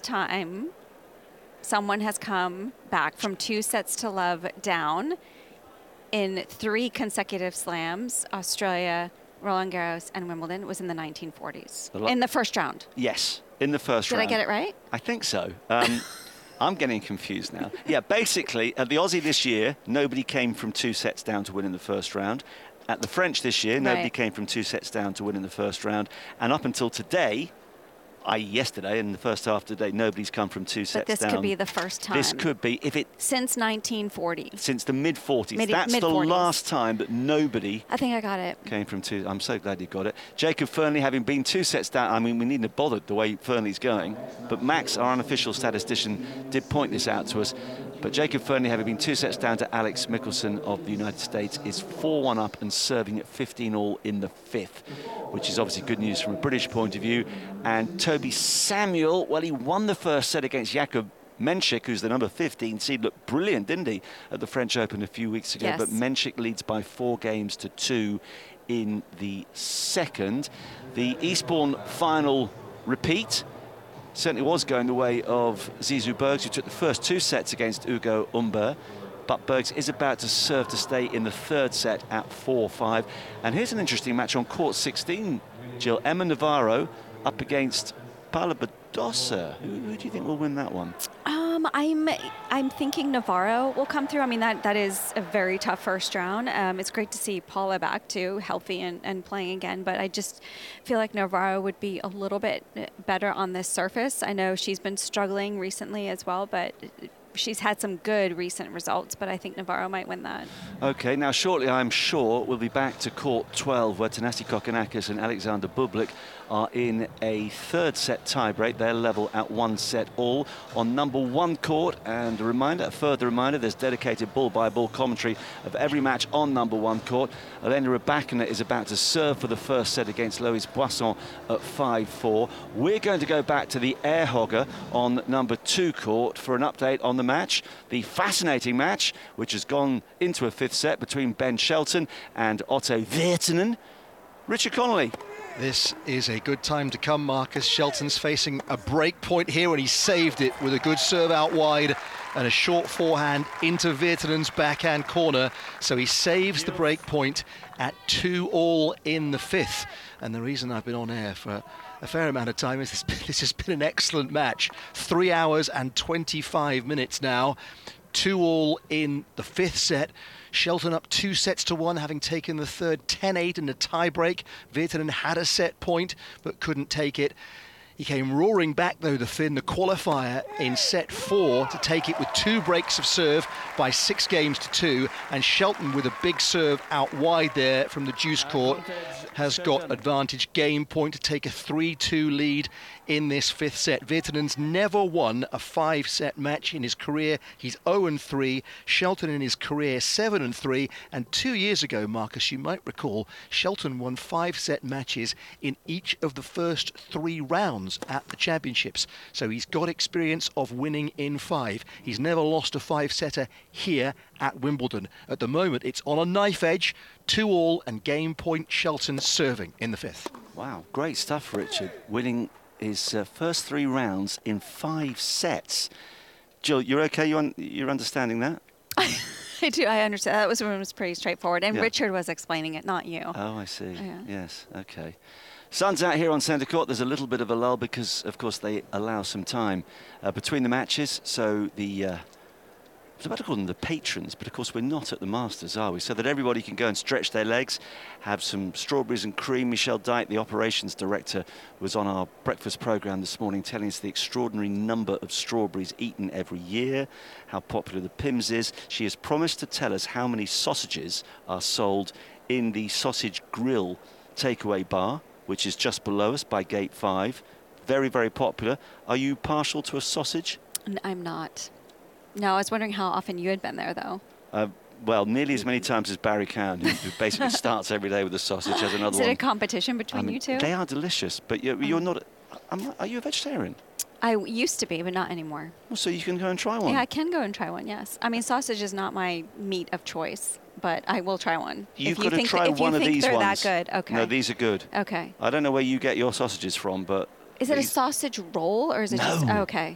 time someone has come back from 2-0 down in 3 consecutive slams, Australia, Roland Garros, and Wimbledon. It was in the 1940s, in the first round. Yes, in the first round. Did I get it right? I think so. I'm getting confused now. Yeah, basically, at the Aussie this year, nobody came from 2 sets down to win in the first round. At the French this year, nobody came from 2 sets down to win in the first round. And up until today, yesterday, in the first half of the day, nobody's come from 2 sets down. But this could be the first time. This could be, if it... Since 1940. Since the mid-40s. That's the last time that nobody... I think I got it. ...came from 2. I'm so glad you got it. Jacob Fernley, having been 2 sets down, I mean, we needn't have bothered the way Fernley's going. But Max, our unofficial statistician, did point this out to us. But Jacob Fernley, having been 2 sets down to Alex Michelsen of the United States, is 4-1 up and serving at 15-all in the 5th, which is obviously good news from a British point of view. And Toby Samuel, well, he won the first set against Jakub Menchik, who's the number 15 seed. Looked brilliant, didn't he, at the French Open a few weeks ago? Yes. But Menchik leads by 4 games to 2 in the second. The Eastbourne final repeat certainly was going the way of Zizou Bergs, who took the first 2 sets against Ugo Humbert. But Bergs is about to serve to stay in the 3rd set at 4-5. And here's an interesting match on court 16, Jill. Emma Navarro up against Paula Badosa. Who do you think will win that one? I'm thinking Navarro will come through. I mean, that is a very tough first round. It's great to see Paula back too, healthy and playing again. But I just feel like Navarro would be a little bit better on this surface. I know she's been struggling recently as well, but she's had some good recent results, but I think Navarro might win that. OK, now shortly, I'm sure, we'll be back to court 12, where Thanasi Kokkinakis and Alexander Bublik are in a 3rd set tiebreak. They're level at 1 set all on number 1 court. And a further reminder, there's dedicated ball-by-ball commentary of every match on number 1 court. Elena Rybakina is about to serve for the first set against Lois Boisson at 5-4. We're going to go back to the air hogger on number 2 court for an update on the match, the fascinating match, which has gone into a 5th set between Ben Shelton and Otto Virtanen. Richard Connolly. This is a good time to come, Marcus. Shelton's facing a break point here, and he saved it with a good serve out wide and a short forehand into Virtanen's backhand corner. So he saves the break point at 2-all in the 5th. And the reason I've been on air for a fair amount of time is this has been an excellent match. 3 hours and 25 minutes now. 2-all in the 5th set. Shelton up 2 sets to 1, having taken the 3rd 10-8 in a tie-break. Virtanen had a set point, but couldn't take it. He came roaring back, though, the Finn, the qualifier in set 4 to take it with 2 breaks of serve by 6 games to 2. And Shelton, with a big serve out wide there from the deuce court, has got advantage game point to take a 3-2 lead in this 5th set. Virtanen's never won a 5-set match in his career. He's 0-3. Shelton in his career 7-3. And 2 years ago, Marcus, you might recall, Shelton won 5-set matches in each of the first 3 rounds at the championships. So he's got experience of winning in 5. He's never lost a 5-setter here at Wimbledon. At the moment, it's on a knife edge, 2-all, and game point Shelton serving in the 5th. Wow, great stuff, Richard. Winning his first 3 rounds in 5 sets. Jill, you're okay? You're understanding that? I do. I understand. That was pretty straightforward. And Richard was explaining it, not you. Oh, I see. Yeah. Yes, okay. Sun's out here on centre court. There's a little bit of a lull because, of course, they allow some time between the matches. So I was about to call them the patrons, but of course we're not at the Masters, are we? So that everybody can go and stretch their legs, have some strawberries and cream. Michelle Dyke, the operations director, was on our breakfast programme this morning telling us the extraordinary number of strawberries eaten every year, how popular the Pimm's is. She has promised to tell us how many sausages are sold in the Sausage Grill takeaway bar, which is just below us by Gate 5. Very, very popular. Are you partial to a sausage? I'm not. No, I was wondering how often you had been there, though. Well, nearly as many times as Barry Cowan, who basically starts every day with a sausage, has another one. Is it a competition between you two? They are delicious, but you're not... Are you a vegetarian? I used to be, but not anymore. Well, so you can go and try one. Yeah, I can go and try one, yes. I mean, sausage is not my meat of choice, but I will try one. You've got to try one of these ones. If you think they're that good, okay. No, these are good. Okay. I don't know where you get your sausages from, but... Is it a sausage roll, or is it just... Oh, okay.